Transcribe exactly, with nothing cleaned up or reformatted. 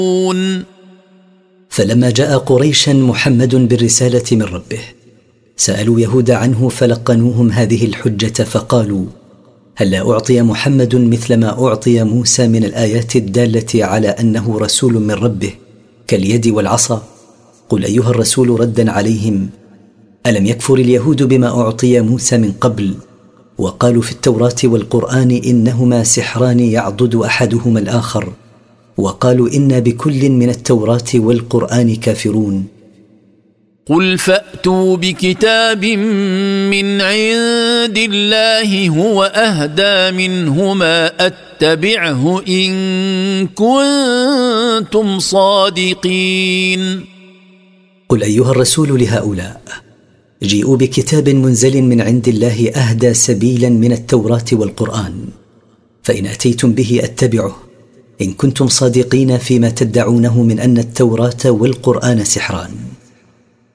فلما جاء قريشا محمد بالرسالة من ربه سألوا يهود عنه فلقنوهم هذه الحجة فقالوا: هل لا أعطي محمد مثل ما أعطي موسى من الآيات الدالة على أنه رسول من ربه كاليد والعصا؟ قل أيها الرسول ردا عليهم: ألم يكفر اليهود بما أعطي موسى من قبل وقالوا في التوراة والقرآن إنهما سحران يعضد أحدهما الآخر، وقالوا إنا بكل من التوراة والقرآن كافرون؟ قل فأتوا بكتاب من عند الله هو أهدى منهما أتبعه إن كنتم صادقين. قل أيها الرسول لهؤلاء: جيئوا بكتاب منزل من عند الله أهدى سبيلا من التوراة والقرآن، فإن أتيتم به أتبعه إن كنتم صادقين فيما تدعونه من أن التوراة والقرآن سحران.